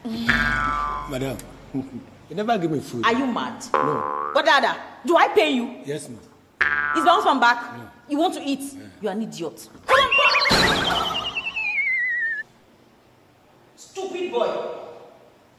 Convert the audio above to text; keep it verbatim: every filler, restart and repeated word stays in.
Madam, you never give me food. Are you mad? No. But Dada, do I pay you? Yes, ma'am. Is my husband back? No. You want to eat? Yeah. You are an idiot. Come on, come on. Stupid boy.